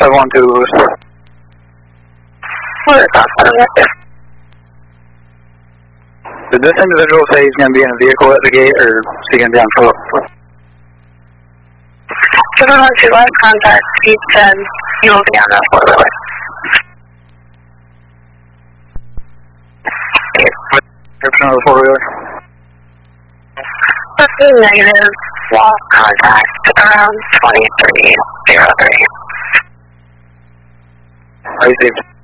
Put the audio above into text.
512. What is that? Did this individual say he's going to be in a vehicle at the gate, or is he going to be on foot? 712 last contact, he said he will be on the four-wheeler. Description of the four-wheeler? Negative, lost contact around 2303. Received.